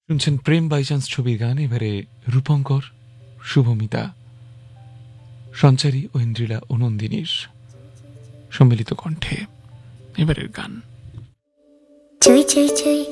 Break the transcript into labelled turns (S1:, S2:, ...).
S1: শুনছেন প্রেম বাইচান্স ছবির গান। এবারে রূপঙ্কর, শুভমিতা, সঞ্চারী ও ইন্দ্রিলা ও নন্দিনীর সম্মিলিত কণ্ঠে এবারের গান।
S2: চুই চুই চুই